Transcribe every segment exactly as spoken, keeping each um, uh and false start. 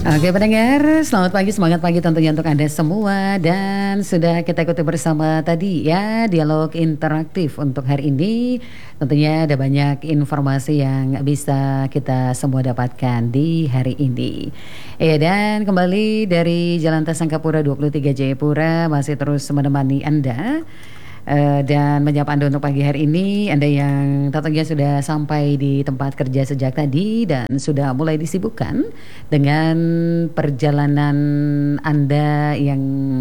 Oke pendengar, selamat pagi, semangat pagi tentunya untuk Anda semua. Dan sudah kita ikuti bersama tadi ya dialog interaktif untuk hari ini. Tentunya ada banyak informasi yang bisa kita semua dapatkan di hari ini. Ya, dan kembali dari Jalan Tasangkapura dua puluh tiga Jayapura masih terus menemani Anda. Uh, dan menyapa Anda untuk pagi hari ini, Anda yang tentunya sudah sampai di tempat kerja sejak tadi dan sudah mulai disibukkan dengan perjalanan Anda yang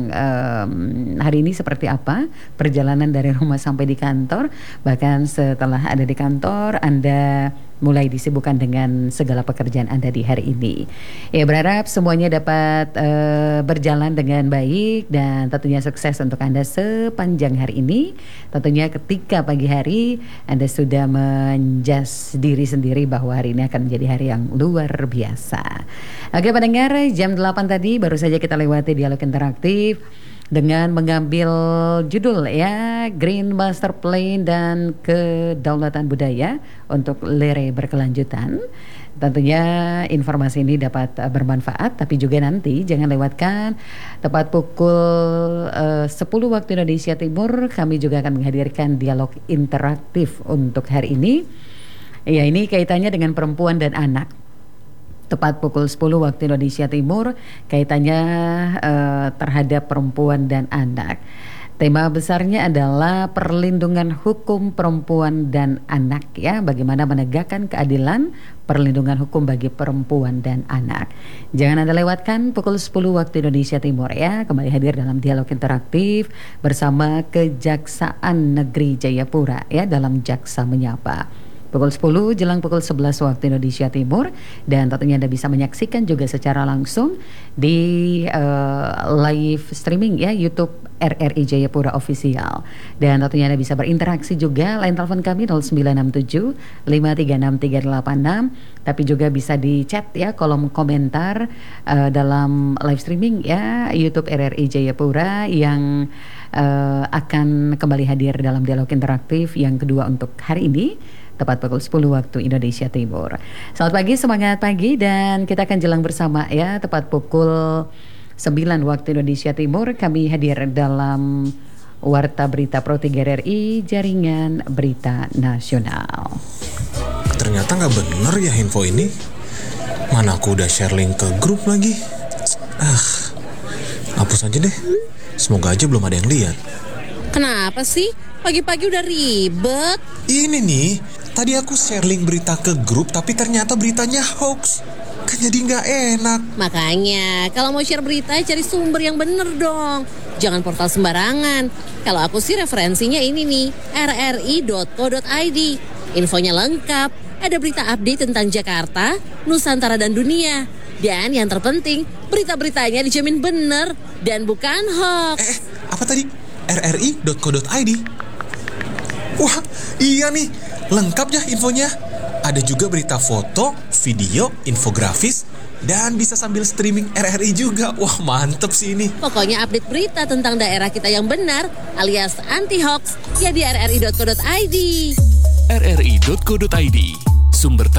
um, hari ini seperti apa, perjalanan dari rumah sampai di kantor, bahkan setelah ada di kantor Anda mulai disibukkan dengan segala pekerjaan Anda di hari ini. Ya, berharap semuanya dapat uh, berjalan dengan baik dan tentunya sukses untuk Anda sepanjang hari ini. Tentunya ketika pagi hari Anda sudah menjas diri sendiri bahwa hari ini akan menjadi hari yang luar biasa. Oke pendengar, jam delapan tadi baru saja kita lewati dialog interaktif dengan mengambil judul ya Green Master Plan dan Kedaulatan Budaya untuk Lere Berkelanjutan. Tentunya informasi ini dapat bermanfaat, tapi juga nanti jangan lewatkan tepat pukul uh, sepuluh waktu Indonesia Timur kami juga akan menghadirkan dialog interaktif untuk hari ini. Ya, ini kaitannya dengan perempuan dan anak. Tepat pukul sepuluh waktu Indonesia Timur kaitannya uh, terhadap perempuan dan anak. Tema besarnya adalah perlindungan hukum perempuan dan anak ya, bagaimana menegakkan keadilan perlindungan hukum bagi perempuan dan anak. Jangan Anda lewatkan pukul sepuluh waktu Indonesia Timur ya, kembali hadir dalam dialog interaktif bersama Kejaksaan Negeri Jayapura ya dalam Jaksa Menyapa. Pukul sepuluh jelang pukul sebelas waktu Indonesia Timur. Dan tentunya Anda bisa menyaksikan juga secara langsung di uh, live streaming ya YouTube R R I Jayapura Official. Dan tentunya Anda bisa berinteraksi juga. Line telepon kami nol sembilan enam tujuh lima tiga enam tiga delapan enam. Tapi juga bisa di chat ya kolom komentar uh, dalam live streaming ya YouTube R R I Jayapura yang uh, akan kembali hadir dalam dialog interaktif yang kedua untuk hari ini. Tepat pukul sepuluh waktu Indonesia Timur. Selamat pagi, semangat pagi, dan kita akan jelang bersama ya. Tepat pukul sembilan waktu Indonesia Timur kami hadir dalam Warta Berita Pro tiga R R I Jaringan Berita Nasional. Ternyata gak bener ya info ini. Mana aku udah share link ke grup lagi. Ah, hapus aja deh. Semoga aja belum ada yang lihat. Kenapa sih? Pagi-pagi udah ribet. Ini nih, tadi aku share link berita ke grup, tapi ternyata beritanya hoax. Kan jadi gak enak. Makanya, kalau mau share berita, cari sumber yang bener dong. Jangan portal sembarangan. Kalau aku sih referensinya ini nih, r r i dot co dot i d. Infonya lengkap, ada berita update tentang Jakarta, Nusantara, dan dunia. Dan yang terpenting, berita-beritanya dijamin bener dan bukan hoax. Eh, apa tadi? r r i dot co dot i d. Wah, iya nih, lengkap ya infonya. Ada juga berita foto, video, infografis, dan bisa sambil streaming R R I juga. Wah, mantep sih ini. Pokoknya update berita tentang daerah kita yang benar, alias anti-hoax, ya di r r i dot co dot i d. r r i dot co dot i d, sumber